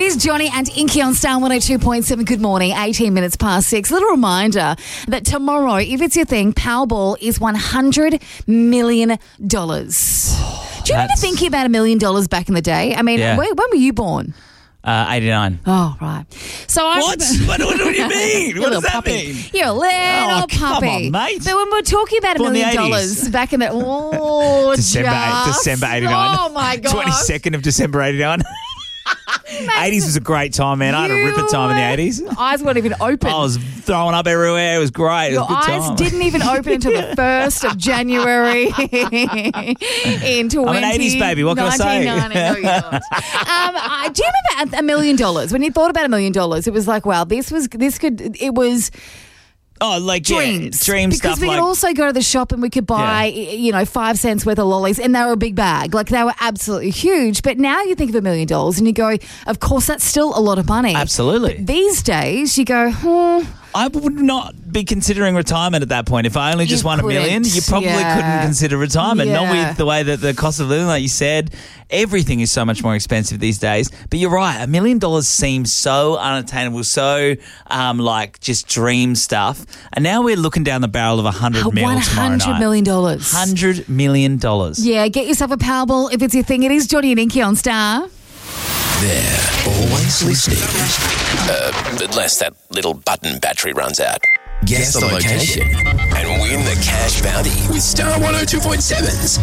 is Johnny and Inky on Star 102.7. Good morning, 18 minutes past 6. A little reminder that tomorrow, if it's your thing, Powerball is $100 million. Do you remember thinking about $1 million back in the day? I mean, when were you born? 89. Oh, right. So What do you mean? What does that mean? You're a little puppy. Come on, mate. But when we're talking about $1 Born in the million 80s. back in the... December 89. Oh, my God. 22nd of December 89. 80s was a great time, man. I had a ripper time in the 80s. Eyes weren't even open. I was throwing up everywhere. It was great. It was a good time. Eyes didn't even open until the 1st of January in 20. I'm an 80s baby. What can I say? No, you're not. Do you remember $1 million? When you thought about $1 million, it was like, wow, it was... Oh, like dreams. Dream because stuff. we could also go to the shop and we could buy, 5 cents worth of lollies, and they were a big bag. Like, they were absolutely huge. But now you think of $1 million and you go, of course, that's still a lot of money. Absolutely. But these days, you go, I would not be considering retirement at that point. If I only just won $1 million, you probably couldn't consider retirement. Not with the way that the cost of living, like you said, everything is so much more expensive these days. But you're right, $1 million seems so unattainable, so just dream stuff. And now we're looking down the barrel of $100 million tomorrow night. $100 million. $100 million. Yeah, get yourself a Powerball if it's your thing. It is Johnny and Inky on Star. They're always listening. Unless that little button battery runs out. Guess the location and win the cash bounty with Star 102.7's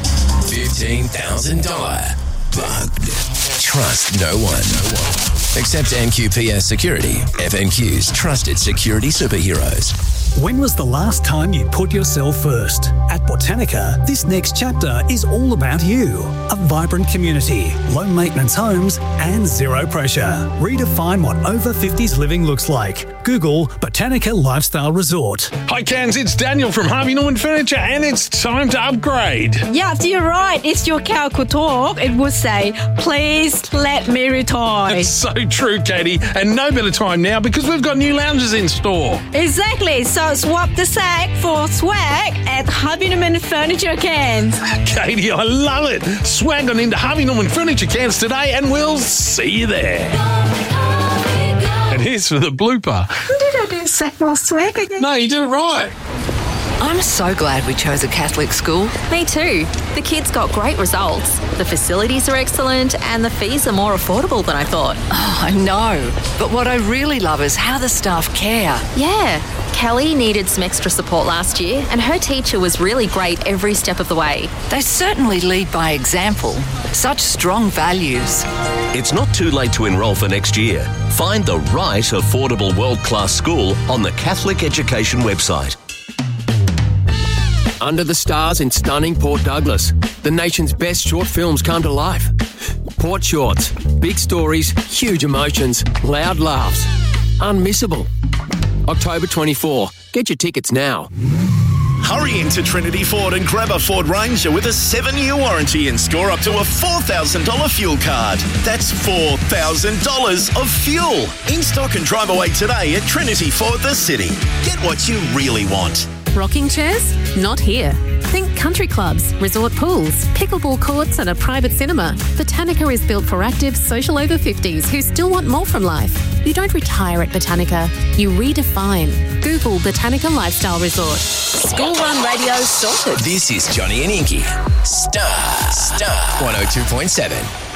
$15,000 Bugged. Trust no one. Except NQPS Security, FNQ's trusted security superheroes. When was the last time you put yourself first? At Botanica, this next chapter is all about you. A vibrant community, low maintenance homes, and zero pressure. Redefine what over 50s living looks like. Google Botanica Lifestyle Resort. Hi, Cans, it's Daniel from Harvey Norman Furniture, and it's time to upgrade. Yes, you're right. It's your Calco talk. It would say, please let me retire. It's so true, Katie, and no better time now because we've got new lounges in store. Exactly. So swap the sack for swag at Harvey Norman Furniture Cans. Katie, I love it. Swag on into Harvey Norman Furniture Cans today, and we'll see you there. And here's for the blooper. Did I do sack more swag again? No, you did it right. I'm so glad we chose a Catholic school. Me too. The kids got great results. The facilities are excellent and the fees are more affordable than I thought. Oh, I know. But what I really love is how the staff care. Yeah. Kelly needed some extra support last year and her teacher was really great every step of the way. They certainly lead by example. Such strong values. It's not too late to enrol for next year. Find the right affordable world-class school on the Catholic Education website. Under the Stars in stunning Port Douglas, the nation's best short films come to life. Port Shorts, big stories, huge emotions, loud laughs. Unmissable. October 24. Get your tickets now. Hurry into Trinity Ford and grab a Ford Ranger with a 7-year warranty and score up to a $4,000 fuel card. That's $4,000 of fuel. In stock and drive away today at Trinity Ford the City. Get what you really want. Rocking chairs? Not here. Think country clubs, resort pools, pickleball courts and a private cinema. Botanica is built for active, social over 50s who still want more from life. You don't retire at Botanica. You redefine. Google Botanica Lifestyle Resort. School Run Radio sorted. This is Johnny and Inky. Star 102.7.